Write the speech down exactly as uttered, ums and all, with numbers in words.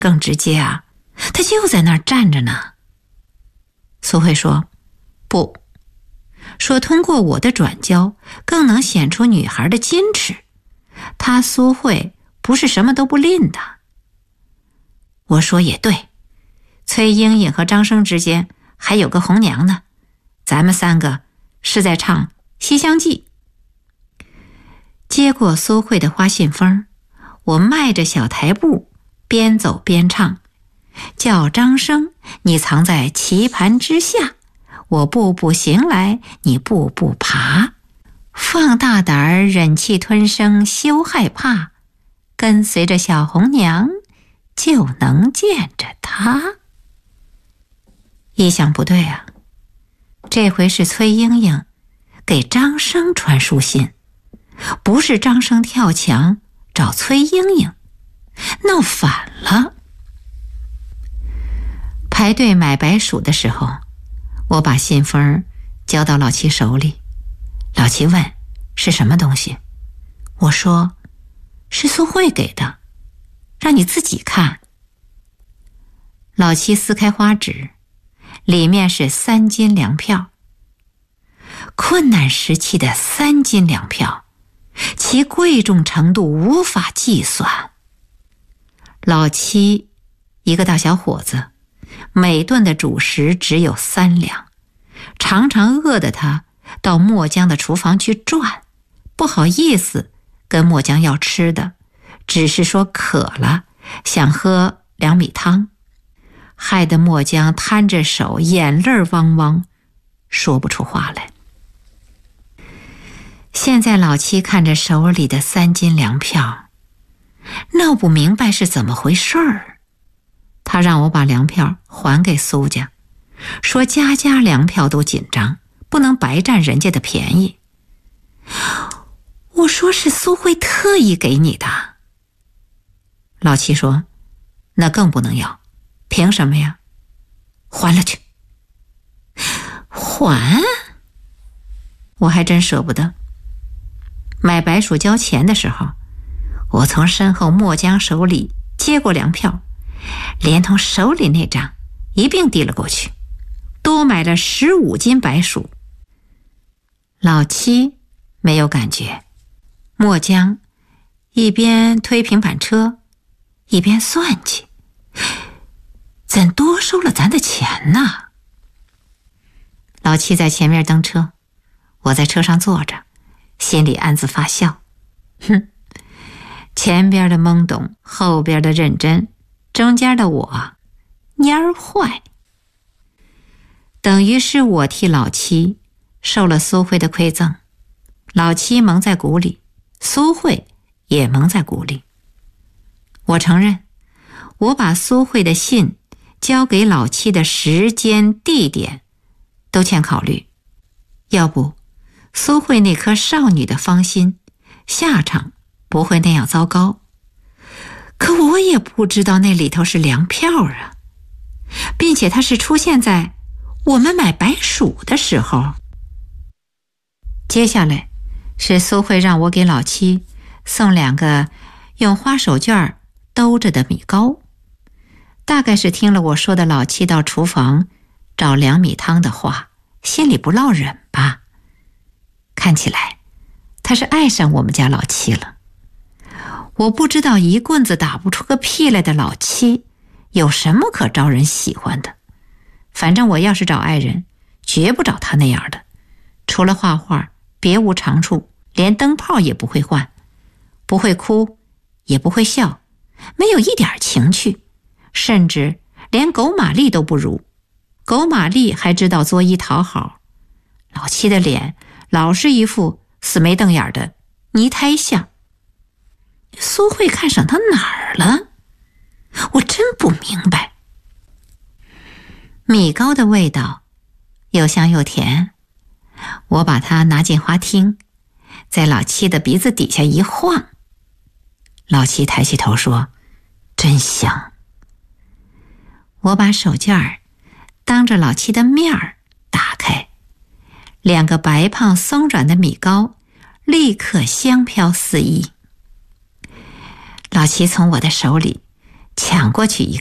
更直接啊，他就在那儿站着呢。苏慧说，不，说通过我的转交更能显出女孩的矜持，她苏慧不是什么都不吝的。我说也对，崔莺莺和张生之间还有个红娘呢，咱们三个是在唱《西厢记》。接过苏慧的花信封，我迈着小台步，边走边唱，叫张生，你藏在棋盘之下，我步步行来，你步步爬，放大胆儿，忍气吞声，休害怕，跟随着小红娘，就能见着她。意想不对啊，这回是崔莺莺给张生传书信，不是张生跳墙找崔莺莺，闹反了。排队买白薯的时候，我把信封交到老七手里，老七问是什么东西，我说是苏慧给的，让你自己看。老七撕开花纸，里面是三金粮票，困难时期的三金粮票，其贵重程度无法计算。老七一个大小伙子，每顿的主食只有三两，常常饿得他到墨江的厨房去转，不好意思跟墨江要吃的，只是说渴了，想喝两米汤，害得墨江摊着手，眼泪汪汪，说不出话来。现在老七看着手里的三金粮票，闹不明白是怎么回事儿。他让我把粮票还给苏家，说家家粮票都紧张，不能白占人家的便宜。我说是苏慧特意给你的。老七说，那更不能要，凭什么呀？还了去。还？我还真舍不得。买白薯交钱的时候，我从身后墨江手里接过粮票，连同手里那张一并递了过去，多买了十五斤白薯。老七没有感觉，墨江一边推平板车，一边算计，怎多收了咱的钱呢？老七在前面蹬车，我在车上坐着，心里暗自发笑。哼，前边的懵懂，后边的认真，中间的我蔫儿坏。等于是我替老七受了苏慧的馈赠，老七蒙在鼓里，苏慧也蒙在鼓里。我承认，我把苏慧的信交给老七的时间地点都欠考虑，要不苏慧那颗少女的芳心下场不会那样糟糕。可我也不知道那里头是粮票啊，并且它是出现在我们买白薯的时候。接下来是苏慧让我给老七送两个用花手绢兜着的米糕，大概是听了我说的老七到厨房找两米汤的话，心里不落忍吧。看起来他是爱上我们家老七了。我不知道一棍子打不出个屁来的老七有什么可招人喜欢的，反正我要是找爱人，绝不找他那样的，除了画画别无长处，连灯泡也不会换，不会哭也不会笑，没有一点情趣，甚至连狗马丽都不如。狗马丽还知道作揖讨好，老七的脸老是一副死眉瞪眼的泥胎像。苏慧看上他哪儿了？我真不明白。米糕的味道又香又甜，我把它拿进花厅，在老七的鼻子底下一晃。老七抬起头说，真香。我把手绢儿当着老七的面儿打开，两个白胖松软的米糕立刻香飘四溢。老七从我的手里抢过去一